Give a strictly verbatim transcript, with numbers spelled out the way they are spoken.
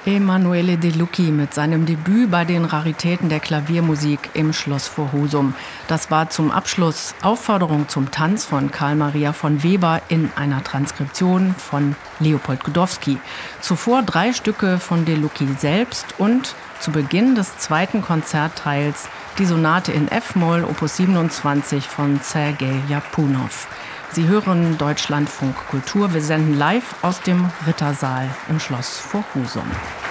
Emanuele De Lucchi mit seinem Debüt bei den Raritäten der Klaviermusik im Schloss vor Husum. Das war zum Abschluss Aufforderung zum Tanz von Karl Maria von Weber in einer Transkription von Leopold Godowsky. Zuvor drei Stücke von De Lucchi selbst und zu Beginn des zweiten Konzertteils die Sonate in F-Moll Opus siebenundzwanzig von Sergei Ljapunow. Sie hören Deutschlandfunk Kultur. Wir senden live aus dem Rittersaal im Schloss vor Husum.